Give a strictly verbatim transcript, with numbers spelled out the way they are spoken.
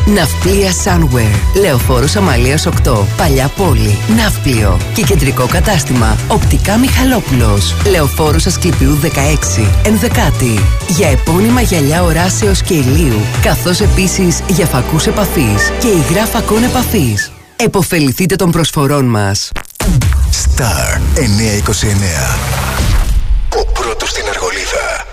Ναυπλία Sunwear. Λεωφόρος Αμαλίας οκτώ. Παλιά Πόλη. Ναύπλιο. Και κεντρικό κατάστημα Οπτικά Μιχαλόπουλος. Λεωφόρος Ασκληπιού δεκαέξι. Ενδεκάτη. Για επώνυμα γυαλιά οράσεως και ηλίου. Καθώς επίσης για φακούς επαφής και υγρά φακών επαφής. Εποφεληθείτε των προσφορών μας. Star εννιακόσια είκοσι εννέα. Ο πρώτος στην Αργολίδα.